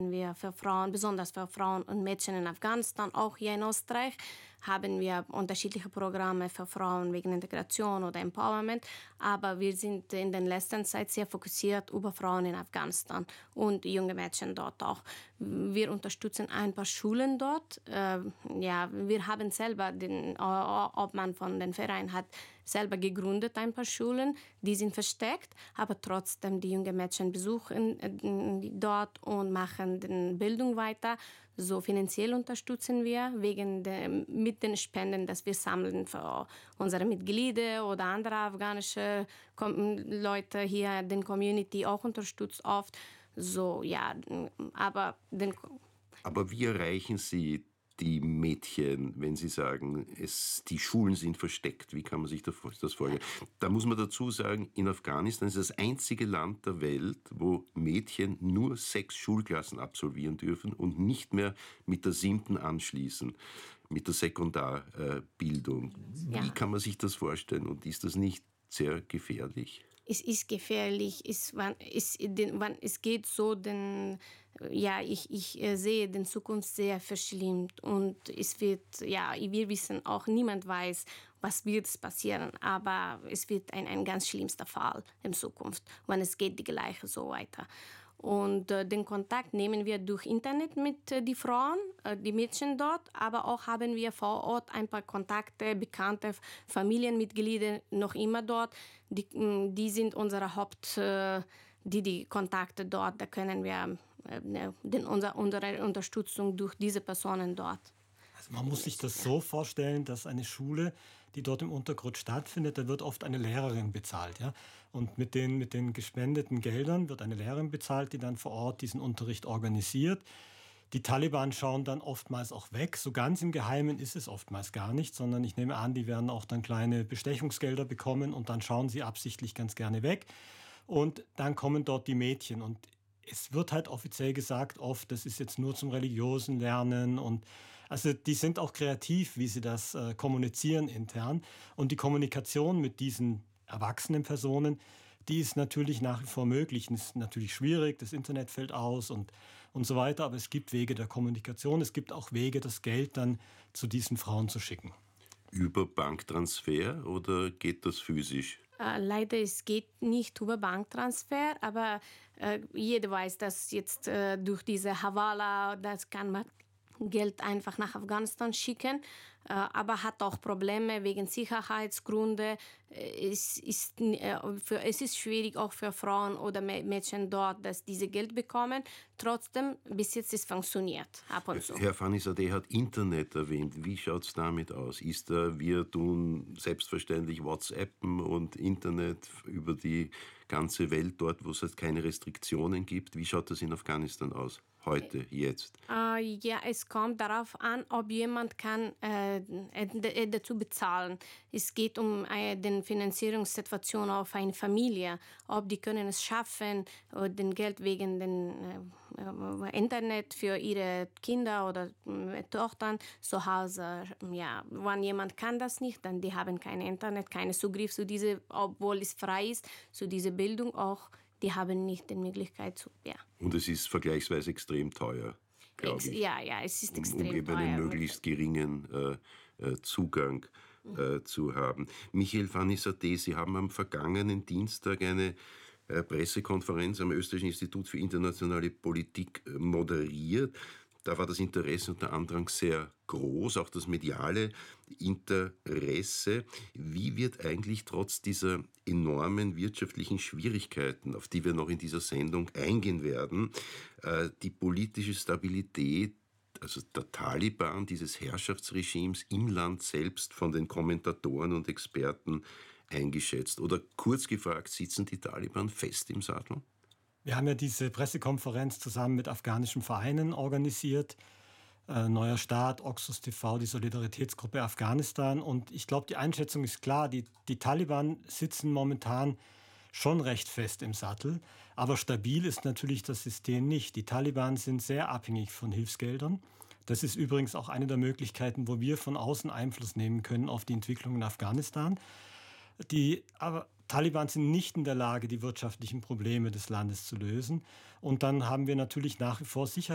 Wir für Frauen, besonders für Frauen und Mädchen in Afghanistan, auch hier in Österreich, haben wir unterschiedliche Programme für Frauen wegen Integration oder Empowerment. Aber wir sind in der letzten Zeit sehr fokussiert über Frauen in Afghanistan und junge Mädchen dort auch. Wir unterstützen ein paar Schulen dort. Wir haben selber, den Obmann von den Verein hat selber gegründet, ein paar Schulen. Die sind versteckt, aber trotzdem die jungen Mädchen besuchen dort und machen die Bildung weiter. So finanziell unterstützen wir mit den Spenden, dass wir sammeln für unsere Mitglieder oder andere afghanische Leute hier, den Community auch unterstützt oft. So, ja, aber wie erreichen Sie die Mädchen, wenn Sie sagen, die Schulen sind versteckt? Wie kann man sich das vorstellen? Da muss man dazu sagen, in Afghanistan ist das einzige Land der Welt, wo Mädchen nur 6 Schulklassen absolvieren dürfen und nicht mehr mit der 7. anschließen, mit der Sekundarbildung. Ja. Wie kann man sich das vorstellen und ist das nicht sehr gefährlich? Es ist gefährlich, wann es geht so, ich sehe die Zukunft sehr verschlimmt und es wird, wir wissen auch, niemand weiß, was wird passieren, aber es wird ein ganz schlimmster Fall in Zukunft, wenn es geht die Gleiche so weiter. Und den Kontakt nehmen wir durch Internet mit den Frauen, die Mädchen dort, aber auch haben wir vor Ort ein paar Kontakte, bekannte Familienmitglieder noch immer dort. Die sind unsere die Kontakte dort. Da können wir unsere Unterstützung durch diese Personen dort. Also man muss sich das so vorstellen, dass eine Schule, die dort im Untergrund stattfindet, da wird oft eine Lehrerin bezahlt. Ja? Und mit den gespendeten Geldern wird eine Lehrerin bezahlt, die dann vor Ort diesen Unterricht organisiert. Die Taliban schauen dann oftmals auch weg. So ganz im Geheimen ist es oftmals gar nicht, sondern ich nehme an, die werden auch dann kleine Bestechungsgelder bekommen und dann schauen sie absichtlich ganz gerne weg. Und dann kommen dort die Mädchen und es wird halt offiziell gesagt oft, das ist jetzt nur zum religiösen Lernen und also die sind auch kreativ, wie sie das kommunizieren intern. Und die Kommunikation mit diesen erwachsenen Personen, die ist natürlich nach wie vor möglich. Es ist natürlich schwierig, das Internet fällt aus und so weiter, aber es gibt Wege der Kommunikation, es gibt auch Wege, das Geld dann zu diesen Frauen zu schicken. Über Banktransfer oder geht das physisch? Leider, es geht nicht über Banktransfer, aber jeder weiß, dass jetzt durch diese Hawala, das kann man Geld einfach nach Afghanistan schicken, aber hat auch Probleme wegen Sicherheitsgründe. Es ist schwierig auch für Frauen oder Mädchen dort, dass diese Geld bekommen. Trotzdem, bis jetzt es funktioniert ab und zu. Herr Fanizadeh hat Internet erwähnt. Wie schaut es damit aus? Wir tun selbstverständlich WhatsAppen und Internet über die ganze Welt dort, wo es halt keine Restriktionen gibt. Wie schaut das in Afghanistan aus? Heute, jetzt? Es kommt darauf an, ob jemand kann dazu bezahlen. Es geht um die Finanzierungssituation auf eine Familie. Ob die können es schaffen, den Geld wegen dem Internet für ihre Kinder oder Tochter zu Hause. Ja, wenn jemand kann das nicht, dann die haben kein Internet, keinen Zugriff zu diese, obwohl es frei ist, zu dieser Bildung auch. Die haben nicht die Möglichkeit zu, ja. Und es ist vergleichsweise extrem teuer, glaube ich. Ja, es ist extrem teuer. Um eben einen möglichst geringen Zugang zu haben. Michael Fanizadeh, Sie haben am vergangenen Dienstag eine Pressekonferenz am Österreichischen Institut für internationale Politik moderiert. Da war das Interesse und der Andrang sehr groß, auch das mediale Interesse. Wie wird eigentlich trotz dieser enormen wirtschaftlichen Schwierigkeiten, auf die wir noch in dieser Sendung eingehen werden, die politische Stabilität, also der Taliban, dieses Herrschaftsregimes im Land selbst von den Kommentatoren und Experten eingeschätzt? Oder kurz gefragt, sitzen die Taliban fest im Sattel? Wir haben ja diese Pressekonferenz zusammen mit afghanischen Vereinen organisiert. Neuer Staat, Oxus TV, die Solidaritätsgruppe Afghanistan. Und ich glaube, die Einschätzung ist klar, die Taliban sitzen momentan schon recht fest im Sattel. Aber stabil ist natürlich das System nicht. Die Taliban sind sehr abhängig von Hilfsgeldern. Das ist übrigens auch eine der Möglichkeiten, wo wir von außen Einfluss nehmen können auf die Entwicklung in Afghanistan. Aber Taliban sind nicht in der Lage, die wirtschaftlichen Probleme des Landes zu lösen. Und dann haben wir natürlich nach wie vor Sicherheit.